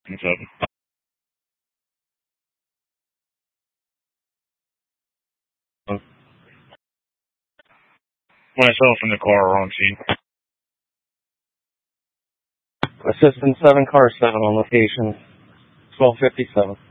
Myself in the car are on scene. Assistant 7, car 7 on location, 1257.